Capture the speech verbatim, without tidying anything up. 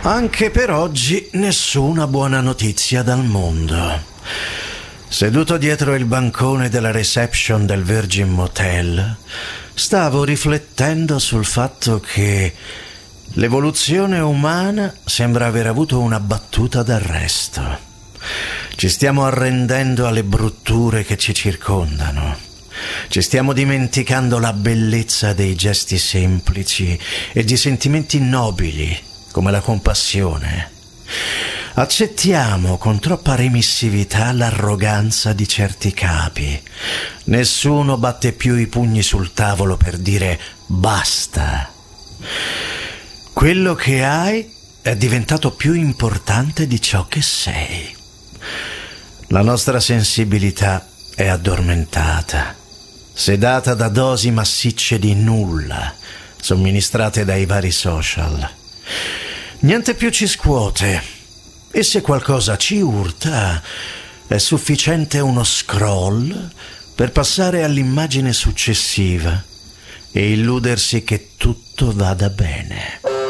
Anche per oggi nessuna buona notizia dal mondo. Seduto dietro il bancone della reception del Virgin Motel, stavo riflettendo sul fatto che l'evoluzione umana sembra aver avuto una battuta d'arresto. Ci stiamo arrendendo alle brutture che ci circondano. Ci stiamo dimenticando la bellezza dei gesti semplici e di sentimenti nobili come la compassione. Accettiamo con troppa remissività l'arroganza di certi capi. Nessuno batte più i pugni sul tavolo per dire basta. Quello che hai è diventato più importante di ciò che sei. La nostra sensibilità è addormentata, sedata da dosi massicce di nulla, somministrate dai vari social. Niente più ci scuote, e se qualcosa ci urta, è sufficiente uno scroll per passare all'immagine successiva e illudersi che tutto vada bene.